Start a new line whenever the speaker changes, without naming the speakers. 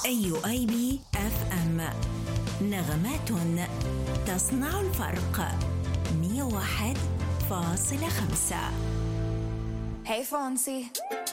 AUIB FM نغمات تصنع الفرق 101.5.
Hey Fonzie.